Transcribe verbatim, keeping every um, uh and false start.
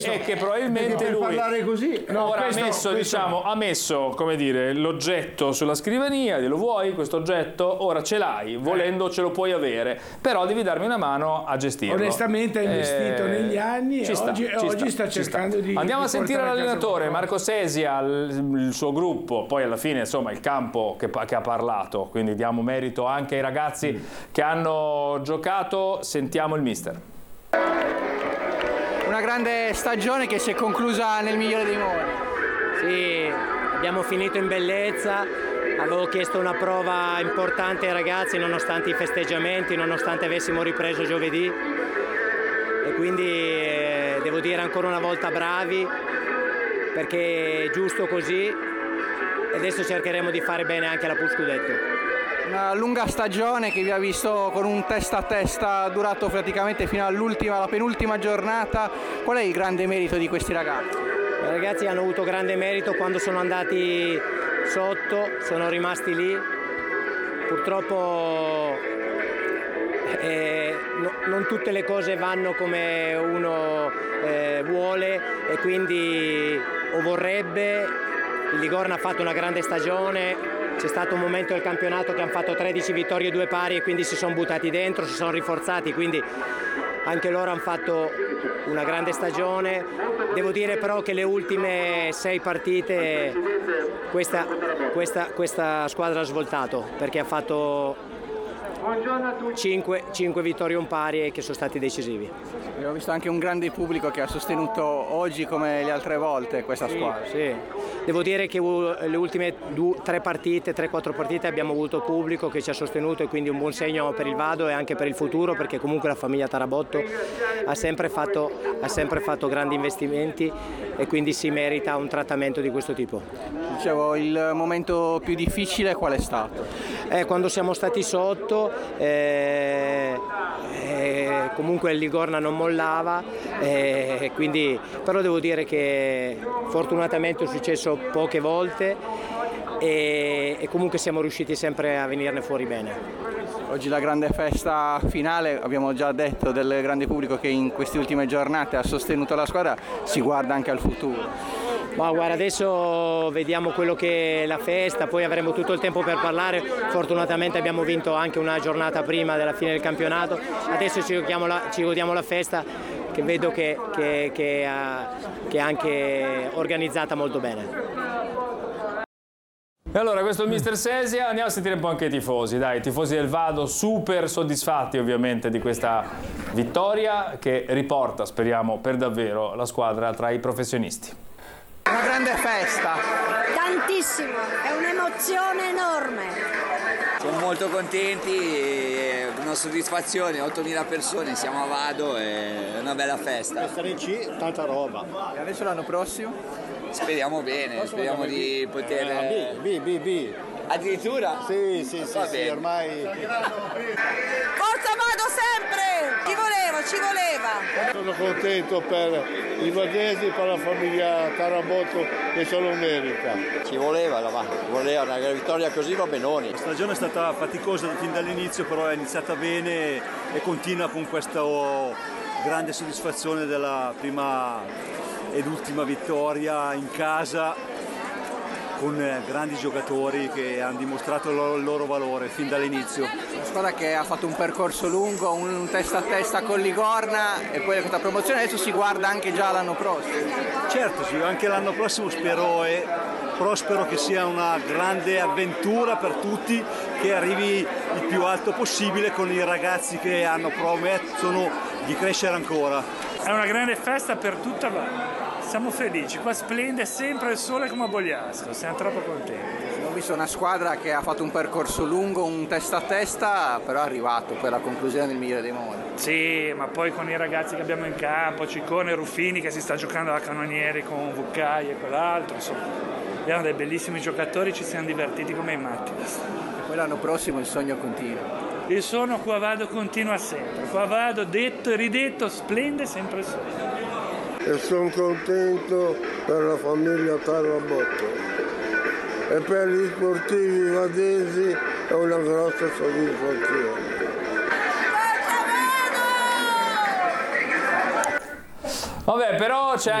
E che probabilmente per lui parlare così, no, ora questo, ha messo, questo... diciamo, ha messo, come dire, l'oggetto sulla scrivania, lo vuoi questo oggetto? Ora ce l'hai, volendo ce lo puoi avere, però devi darmi una mano a gestirlo. Onestamente ha investito eh, negli anni e sta, oggi, oggi sta, sta cercando sta. di... Andiamo di a sentire l'allenatore casa Marco Sesia, il, il suo gruppo, poi alla fine insomma il campo che, che ha parlato, quindi diamo merito anche ai ragazzi mm. che hanno giocato. Sentiamo il mister. Una grande stagione che si è conclusa nel migliore dei modi. Sì, abbiamo finito in bellezza, avevo chiesto una prova importante ai ragazzi nonostante i festeggiamenti, nonostante avessimo ripreso giovedì e quindi eh, devo dire ancora una volta bravi perché è giusto così e adesso cercheremo di fare bene anche alla Puscudetto. Una lunga stagione che vi ha visto con un testa a testa durato praticamente fino all'ultima, alla penultima giornata. Qual è il grande merito di questi ragazzi? I ragazzi hanno avuto grande merito quando sono andati sotto, sono rimasti lì. Purtroppo eh, no, non tutte le cose vanno come uno eh, vuole e quindi o vorrebbe. Il Ligorna ha fatto una grande stagione. C'è stato un momento del campionato che hanno fatto tredici vittorie e due pari e quindi si sono buttati dentro, si sono rinforzati, quindi anche loro hanno fatto una grande stagione. Devo dire però che le ultime sei partite questa, questa, questa squadra ha svoltato perché ha fatto cinque vittorie e un pari che sono stati decisivi. Abbiamo visto anche un grande pubblico che ha sostenuto oggi come le altre volte questa squadra. Sì, sì. Devo dire che le ultime due, tre partite, tre quattro partite abbiamo avuto pubblico che ci ha sostenuto e quindi un buon segno per il Vado e anche per il futuro perché comunque la famiglia Tarabotto ha sempre fatto, ha sempre fatto grandi investimenti e quindi si merita un trattamento di questo tipo. Dicevo, il momento più difficile qual è stato? Eh, quando siamo stati sotto, eh, eh, comunque il Ligorna non mollava, eh, quindi, però devo dire che fortunatamente è successo poche volte e, e comunque siamo riusciti sempre a venirne fuori bene. Oggi la grande festa finale, abbiamo già detto del grande pubblico che in queste ultime giornate ha sostenuto la squadra, si guarda anche al futuro. Ma guarda, adesso vediamo quello che è la festa, poi avremo tutto il tempo per parlare. Fortunatamente abbiamo vinto anche una giornata prima della fine del campionato. Adesso ci godiamo la, ci godiamo la festa che vedo che, che, che, uh, che è anche organizzata molto bene. E allora questo è il mister Sesia, andiamo a sentire un po' anche i tifosi, dai, i tifosi del Vado super soddisfatti ovviamente di questa vittoria che riporta, speriamo per davvero, la squadra tra i professionisti. Una grande festa. Tantissimo, è un'emozione enorme. Siamo molto contenti, è una soddisfazione, ottomila persone, siamo a Vado, è una bella festa. Stare in C, tanta roba. E adesso l'anno prossimo? Speriamo bene, speriamo di poter... Eh, B, B, B. Addirittura? Sì, sì, sì, sì, ormai... Forza Vado sempre! Ci voleva, ci voleva! Sono contento per i vadesi, per la famiglia Tarabotto che se lo merita. Ci voleva, la, voleva una vittoria così, va benoni. La stagione è stata faticosa fin dall'inizio, però è iniziata bene e continua con questa grande soddisfazione della prima ed ultima vittoria in casa con grandi giocatori che hanno dimostrato il loro, il loro valore fin dall'inizio. Una squadra che ha fatto un percorso lungo, un testa a testa con Ligorna e poi questa promozione, adesso si guarda anche già l'anno prossimo. Certo, sì, anche l'anno prossimo spero e prospero che sia una grande avventura per tutti, che arrivi il più alto possibile con i ragazzi che hanno promettono di crescere ancora. È una grande festa per tutta Valle. Siamo felici, qua splende sempre il sole come a Bogliasco, siamo troppo contenti. Ho visto una squadra che ha fatto un percorso lungo, un testa a testa, però è arrivato poi alla conclusione nel migliore dei modi. Sì, ma poi con i ragazzi che abbiamo in campo, Ciccone, Ruffini che si sta giocando alla Cannonieri con Vuccai e quell'altro, insomma, abbiamo dei bellissimi giocatori, ci siamo divertiti come i matti. E poi l'anno prossimo il sogno continua. Il sogno qua Vado continua sempre, qua Vado detto e ridetto, splende sempre il sole. E sono contento per la famiglia Tarabotto e per gli sportivi vadesi è una grossa soddisfazione. Vabbè, però c'è